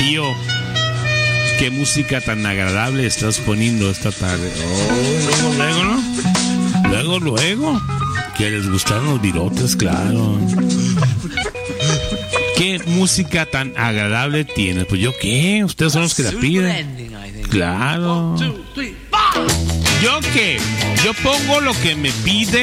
Tío, qué música tan agradable estás poniendo esta tarde. Oh, luego, ¿no? Luego. Que les gustaron los virotes, claro. ¿Qué música tan agradable tienes? Pues yo qué, ustedes son los que la piden. Claro. ¿Yo qué? Yo pongo lo que me piden.